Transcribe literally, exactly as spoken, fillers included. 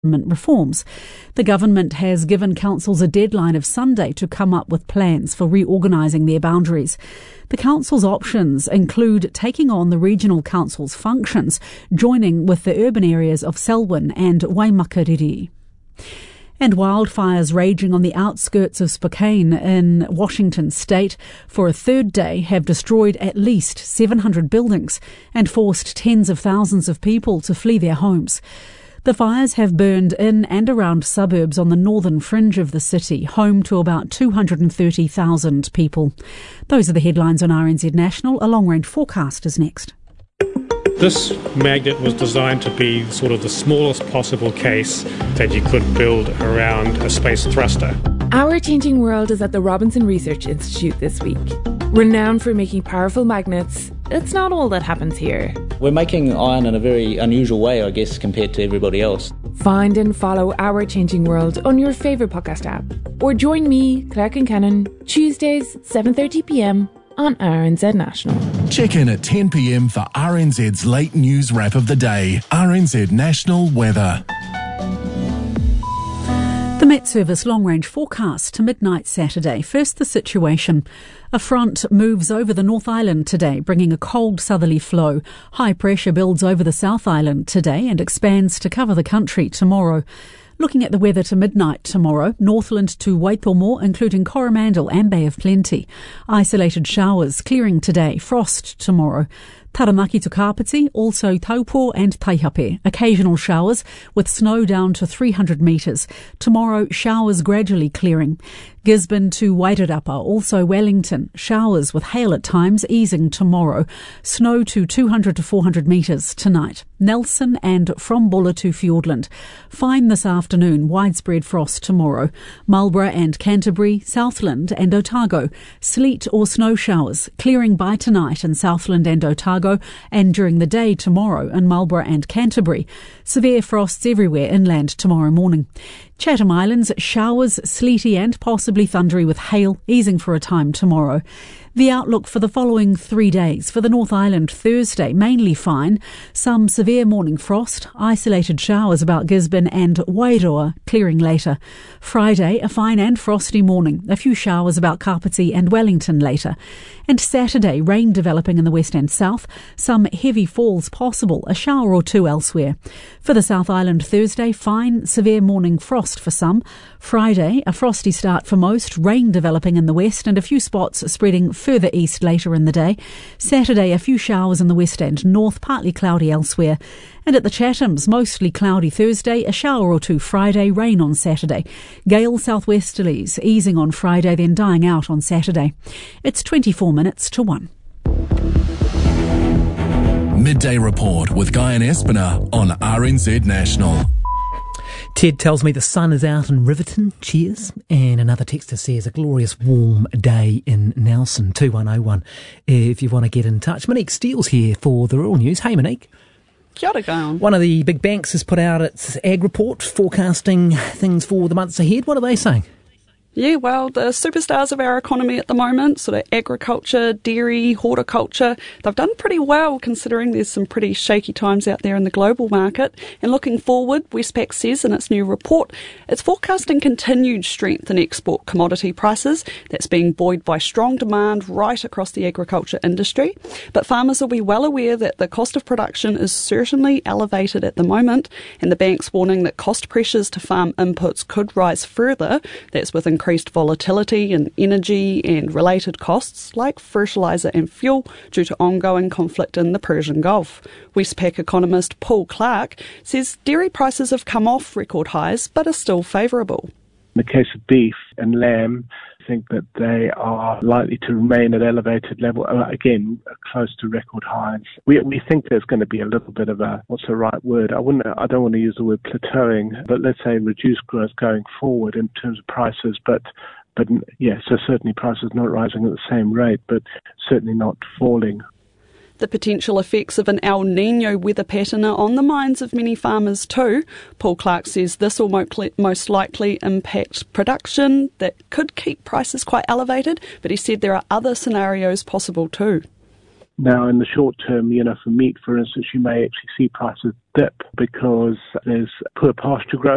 reforms. The government has given councils a deadline of Sunday to come up with plans for reorganising their boundaries. The council's options include taking on the regional council's functions, joining with the urban areas of Selwyn and Waimakariri. And wildfires raging on the outskirts of Spokane in Washington state for a third day have destroyed at least seven hundred buildings and forced tens of thousands of people to flee their homes. The fires have burned in and around suburbs on the northern fringe of the city, home to about two hundred thirty thousand people. Those are the headlines on R N Z National. A long-range forecast is next. This magnet was designed to be sort of the smallest possible case that you could build around a space thruster. Our Changing World is at the Robinson Research Institute this week. Renowned for making powerful magnets, it's not all that happens here. We're making iron in a very unusual way, I guess, compared to everybody else. Find and follow Our Changing World on your favourite podcast app. Or join me, Claire Kincannon, Tuesdays, seven thirty p m on R N Z National. Check in at ten p m for R N Z's late news wrap of the day. R N Z National Weather. The Met Service long-range forecast to midnight Saturday. First, the situation. A front moves over the North Island today, bringing a cold southerly flow. High pressure builds over the South Island today and expands to cover the country tomorrow. Looking at the weather to midnight tomorrow, Northland to Waitomo, including Coromandel and Bay of Plenty. Isolated showers clearing today, frost tomorrow. Taranaki to Kapiti, also Taupo and Taihape. Occasional showers with snow down to three hundred metres. Tomorrow, showers gradually clearing. Gisborne to Wairarapa, also Wellington. Showers with hail at times, easing tomorrow. Snow to two hundred to four hundred metres tonight. Nelson and from Buller to Fiordland. Fine this afternoon, widespread frost tomorrow. Marlborough and Canterbury, Southland and Otago. Sleet or snow showers, clearing by tonight in Southland and Otago, and during the day tomorrow in Marlborough and Canterbury. Severe frosts everywhere inland tomorrow morning. Chatham Islands, showers, sleety and possibly thundery with hail, easing for a time tomorrow. The outlook for the following three days. For the North Island, Thursday, mainly fine. Some severe morning frost, isolated showers about Gisborne and Wairoa, clearing later. Friday, a fine and frosty morning. A few showers about Kapiti and Wellington later. And Saturday, rain developing in the west and south. Some heavy falls possible, a shower or two elsewhere. For the South Island, Thursday, fine, severe morning frost for some. Friday, a frosty start for most, rain developing in the west and a few spots spreading further east later in the day. Saturday, a few showers in the west and north, partly cloudy elsewhere. And at the Chathams, mostly cloudy Thursday, a shower or two Friday, rain on Saturday. Gale southwesterlies, easing on Friday, then dying out on Saturday. It's twenty-four minutes to one. Midday Report with Guy and Espiner on R N Z National. Ted tells me the sun is out in Riverton. Cheers. And another texter says a glorious warm day in Nelson. two one oh one if you want to get in touch. Monique Steele's here for the Rural News. Hey, Monique. Kia ora, Guy. One of the big banks has put out its ag report forecasting things for the months ahead. What are they saying? Yeah, well, the superstars of our economy at the moment, sort of agriculture, dairy, horticulture, they've done pretty well considering there's some pretty shaky times out there in the global market. And looking forward, Westpac says in its new report, it's forecasting continued strength in export commodity prices. That's being buoyed by strong demand right across the agriculture industry. But farmers will be well aware that the cost of production is certainly elevated at the moment, and the bank's warning that cost pressures to farm inputs could rise further. That's with increased volatility in energy and related costs like fertiliser and fuel due to ongoing conflict in the Persian Gulf. Westpac economist Paul Clark says dairy prices have come off record highs but are still favourable. In the case of beef and lamb, I think that they are likely to remain at elevated level, again, close to record highs. We we think there's going to be a little bit of a, what's the right word? I wouldn't, I don't want to use the word plateauing, but let's say reduced growth going forward in terms of prices. But, but yeah, so certainly prices not rising at the same rate, but certainly not falling. The potential effects of an El Nino weather pattern are on the minds of many farmers too. Paul Clark says this will most likely impact production that could keep prices quite elevated, but he said there are other scenarios possible too. Now, in the short term, you know, for meat, for instance, you may actually see prices dip because there's poor pasture growth.